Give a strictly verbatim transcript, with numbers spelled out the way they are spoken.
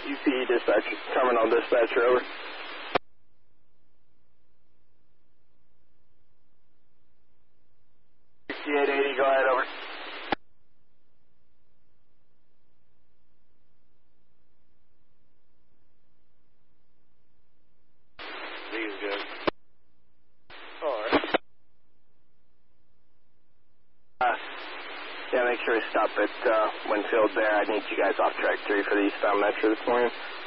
U P E dispatch, terminal dispatcher, over. sixty-eight eighty, go ahead, over. He's good. Alright. Uh, yeah, make sure we stop at uh, Winfield there. I need you guys off track three for the eastbound metro this morning.